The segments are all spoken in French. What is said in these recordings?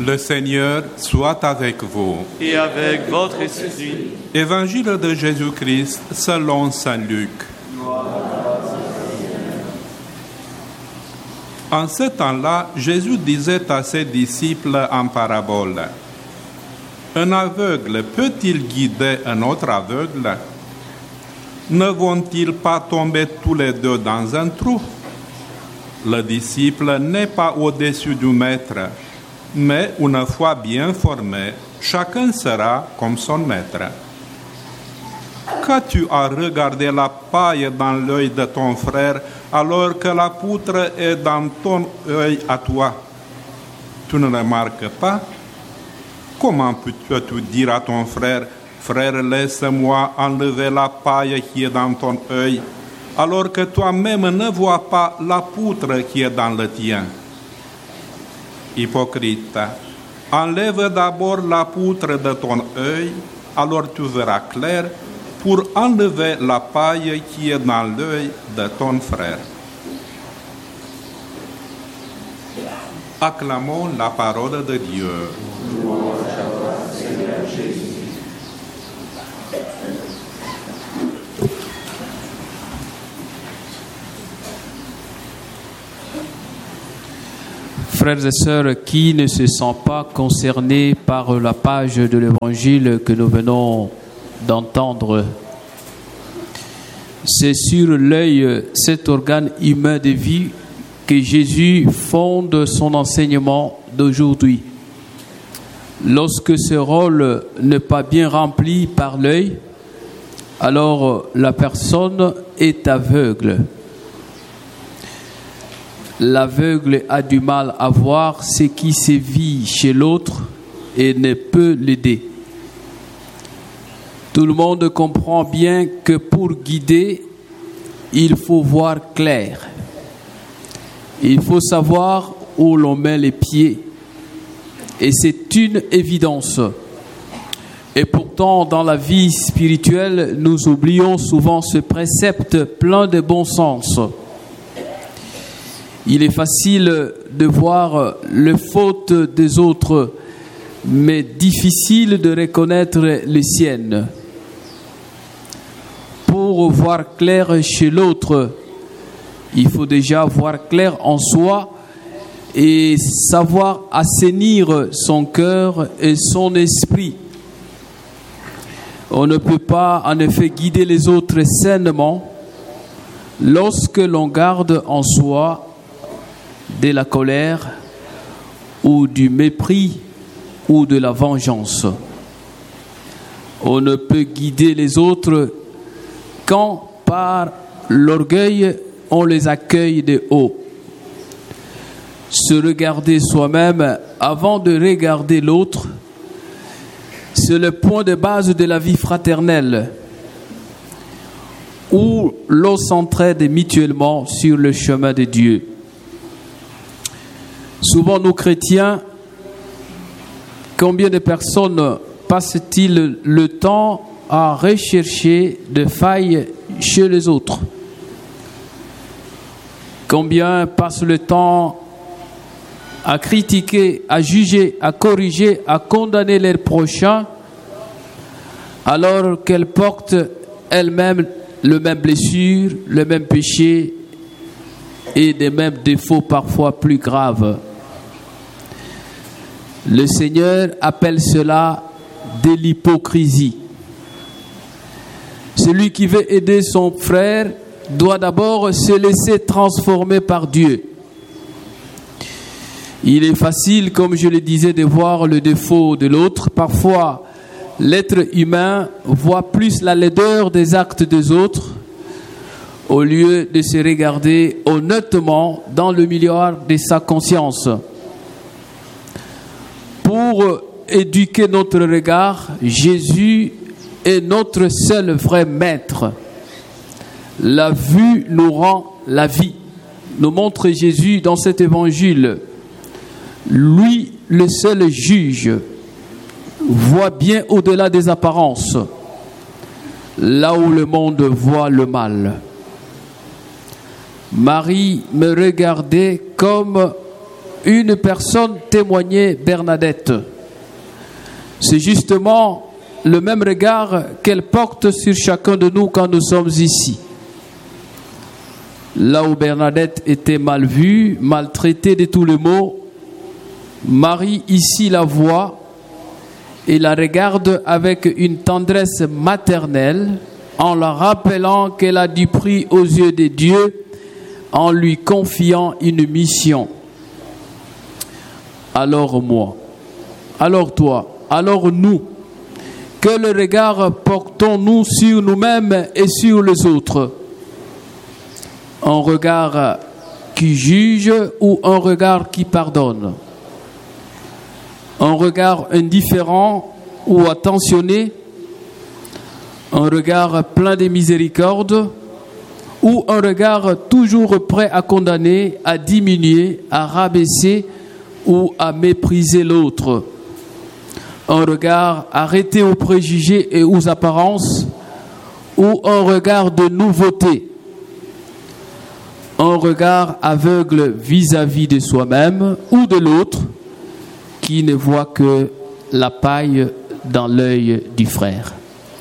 Le Seigneur soit avec vous. Et avec votre esprit. Évangile de Jésus-Christ selon saint Luc. En ce temps-là, Jésus disait à ses disciples en parabole: un aveugle peut-il guider un autre aveugle? Ne vont-ils pas tomber tous les deux dans un trou? Le disciple n'est pas au-dessus du maître, mais une fois bien formé, chacun sera comme son maître. Quand tu as regardé la paille dans l'œil de ton frère, alors que la poutre est dans ton œil à toi, tu ne remarques pas? Comment peux-tu dire à ton frère: frère, laisse-moi enlever la paille qui est dans ton œil, alors que toi-même ne vois pas la poutre qui est dans le tien? Hypocrite, enlève d'abord la poutre de ton œil, alors tu verras clair pour enlever la paille qui est dans l'œil de ton frère. Acclamons la parole de Dieu. Frères et sœurs, qui ne se sent pas concerné par la page de l'Évangile que nous venons d'entendre? C'est sur l'œil, cet organe humain de vie, que Jésus fonde son enseignement d'aujourd'hui. Lorsque ce rôle n'est pas bien rempli par l'œil, alors la personne est aveugle. L'aveugle a du mal à voir ce qui se vit chez l'autre et ne peut l'aider. Tout le monde comprend bien que pour guider, il faut voir clair. Il faut savoir où l'on met les pieds. Et c'est une évidence. Et pourtant, dans la vie spirituelle, nous oublions souvent ce précepte plein de bon sens. Il est facile de voir les fautes des autres, mais difficile de reconnaître les siennes. Pour voir clair chez l'autre, il faut déjà voir clair en soi et savoir assainir son cœur et son esprit. On ne peut pas en effet guider les autres sainement lorsque l'on garde en soi de la colère ou du mépris ou de la vengeance. On ne peut guider les autres quand par l'orgueil on les accueille de haut. Se regarder soi-même avant de regarder l'autre, c'est le point de base de la vie fraternelle où l'on s'entraide mutuellement sur le chemin de Dieu. Souvent, nous chrétiens, combien de personnes passent-ils le temps à rechercher des failles chez les autres? Combien passent le temps à critiquer, à juger, à corriger, à condamner leurs prochains, alors qu'elles portent elles-mêmes les mêmes blessures, les mêmes péchés et des mêmes défauts parfois plus graves? Le Seigneur appelle cela de l'hypocrisie. Celui qui veut aider son frère doit d'abord se laisser transformer par Dieu. Il est facile, comme je le disais, de voir le défaut de l'autre. Parfois, l'être humain voit plus la laideur des actes des autres au lieu de se regarder honnêtement dans le miroir de sa conscience. Pour éduquer notre regard, Jésus est notre seul vrai maître. La vue nous rend la vie, nous montre Jésus dans cet évangile. Lui, le seul juge, voit bien au-delà des apparences, là où le monde voit le mal. Marie me regardait comme une personne témoignait Bernadette. C'est justement le même regard qu'elle porte sur chacun de nous quand nous sommes ici. Là où Bernadette était mal vue, maltraitée de tous les maux, Marie ici la voit et la regarde avec une tendresse maternelle en la rappelant qu'elle a du prix aux yeux de Dieu en lui confiant une mission. Alors moi, alors toi, alors nous, quel regard portons-nous sur nous-mêmes et sur les autres? Un regard qui juge ou un regard qui pardonne? Un regard indifférent ou attentionné? Un regard plein de miséricorde ou un regard toujours prêt à condamner, à diminuer, à rabaisser ou à mépriser l'autre? Un regard arrêté aux préjugés et aux apparences ou un regard de nouveauté? Un regard aveugle vis-à-vis de soi-même ou de l'autre qui ne voit que la paille dans l'œil du frère.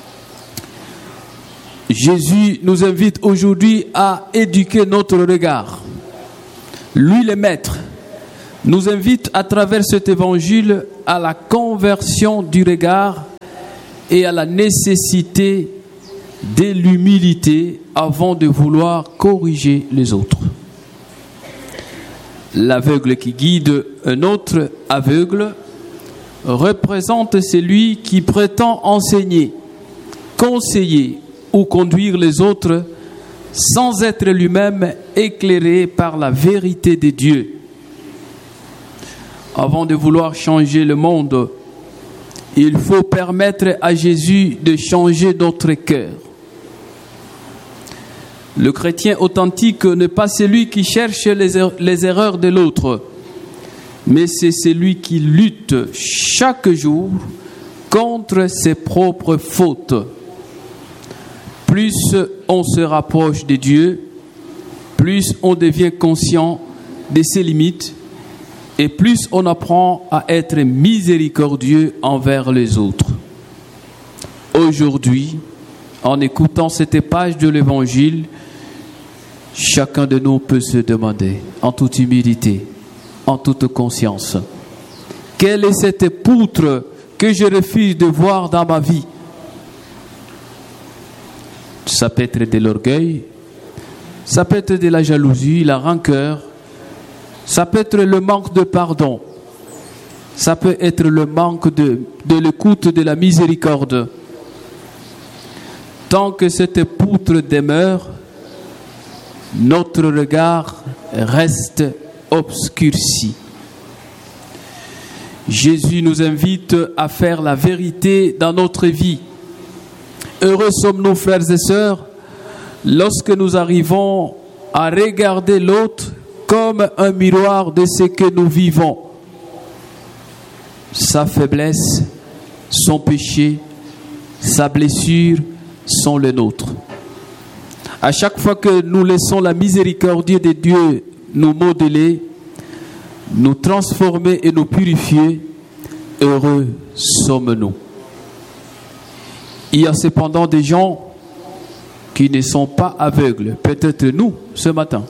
Jésus nous invite aujourd'hui à éduquer notre regard. Lui, le Maître, nous invite à travers cet évangile à la conversion du regard et à la nécessité de l'humilité avant de vouloir corriger les autres. L'aveugle qui guide un autre aveugle représente celui qui prétend enseigner, conseiller ou conduire les autres sans être lui-même éclairé par la vérité de Dieu. Avant de vouloir changer le monde, il faut permettre à Jésus de changer notre cœur. Le chrétien authentique n'est pas celui qui cherche les erreurs de l'autre, mais c'est celui qui lutte chaque jour contre ses propres fautes. Plus on se rapproche de Dieu, plus on devient conscient de ses limites et plus on apprend à être miséricordieux envers les autres. Aujourd'hui, en écoutant cette page de l'Évangile, chacun de nous peut se demander, en toute humilité, en toute conscience, quelle est cette poutre que je refuse de voir dans ma vie? Ça peut être de l'orgueil, ça peut être de la jalousie, la rancœur, ça peut être le manque de pardon, ça peut être le manque de l'écoute, de la miséricorde. Tant que cette poutre demeure, notre regard reste obscurci. Jésus nous invite à faire la vérité dans notre vie. Heureux sommes-nous, frères et sœurs, lorsque nous arrivons à regarder l'autre comme un miroir de ce que nous vivons. Sa faiblesse, son péché, sa blessure sont les nôtres. À chaque fois que nous laissons la miséricorde de Dieu nous modeler, nous transformer et nous purifier, heureux sommes-nous. Il y a cependant des gens qui ne sont pas aveugles, peut-être nous ce matin,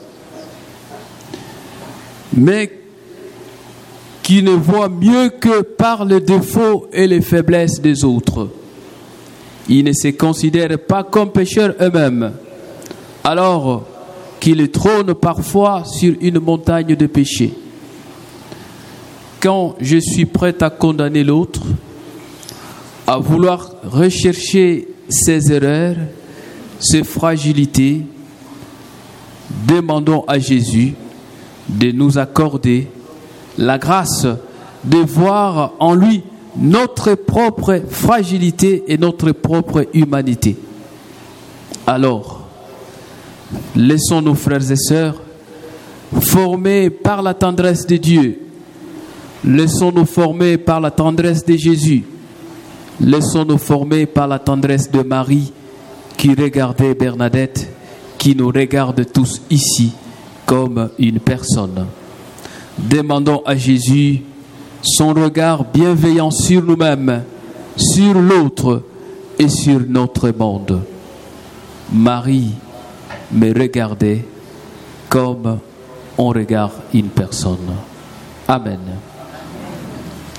mais qui ne voient mieux que par les défauts et les faiblesses des autres. Ils ne se considèrent pas comme pécheurs eux-mêmes, alors qu'ils trônent parfois sur une montagne de péché. Quand je suis prêt à condamner l'autre, à vouloir rechercher ses erreurs, ses fragilités, demandons à Jésus de nous accorder la grâce de voir en lui notre propre fragilité et notre propre humanité. Alors, laissons-nous, frères et sœurs, formés par la tendresse de Dieu. Laissons-nous former par la tendresse de Jésus. Laissons-nous former par la tendresse de Marie qui regardait Bernadette, qui nous regarde tous ici comme une personne. Demandons à Jésus son regard bienveillant sur nous-mêmes, sur l'autre et sur notre monde. Marie, me regardez comme on regarde une personne. Amen.